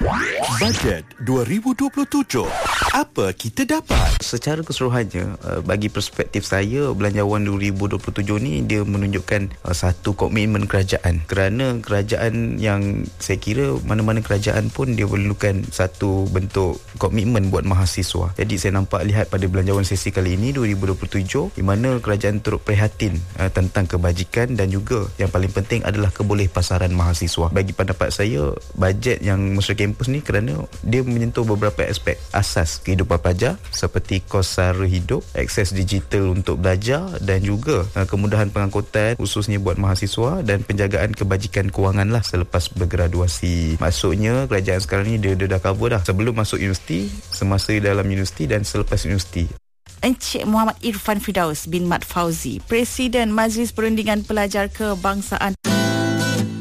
Bajet 2027. Apa kita dapat? Secara keseluruhannya, bagi perspektif saya, Belanjawan 2027 ni dia menunjukkan satu komitmen kerajaan. Kerana kerajaan yang saya kira mana-mana kerajaan pun dia perlukan satu bentuk komitmen buat mahasiswa. Jadi saya nampak lihat pada Belanjawan sesi kali ini 2027 di mana kerajaan turut prihatin tentang kebajikan dan juga yang paling penting adalah kebolehpasaran mahasiswa. Bagi pendapat saya, bajet yang Mesra Kampus ni kerana dia menyentuh beberapa aspek asas kehidupan pelajar seperti kos sara hidup, akses digital untuk belajar dan juga kemudahan pengangkutan khususnya buat mahasiswa dan penjagaan kebajikan kewangan lah selepas bergraduasi. Maksudnya kerajaan sekarang ni dia dah cover dah sebelum masuk universiti, semasa dalam universiti dan selepas universiti. Encik Muhammad Irfan Firdaus bin Mat Fauzi, Presiden Majlis Perundingan Pelajar Kebangsaan.